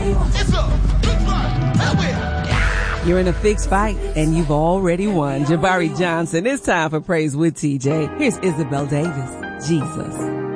It's a good fight. That You're in a fixed fight and you've already won. Jabari Johnson, it's time for Praise with TJ. Here's Isabel Davis. Jesus.